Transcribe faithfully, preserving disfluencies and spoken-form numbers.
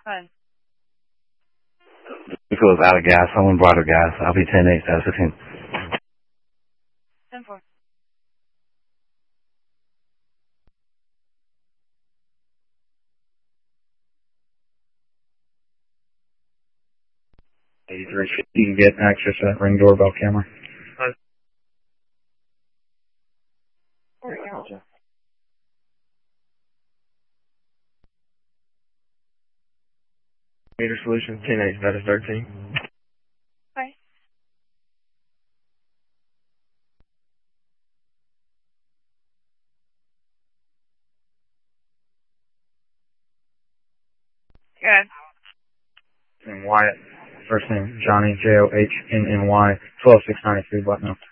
Fine. Vehicle is out of gas. Someone brought her gas. I'll be ten eight, status fifteen. ten four. eighty-three fifty, you can get access to that ring doorbell camera. Fine. Gotcha. Meter solution, ten eight, status thirteen. Bye. Good. And Wyatt, first name Johnny, J O H N N Y, twelve six ninety-three, Blackmail.